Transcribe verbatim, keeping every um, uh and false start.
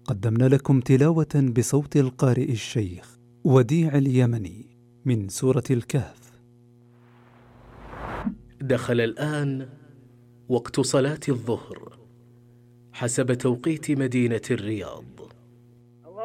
قدمنا لكم تلاوة بصوت القارئ الشيخ وديع اليمني من سورة الكهف. دخل الآن وقت صلاة الظهر حسب توقيت مدينة الرياض.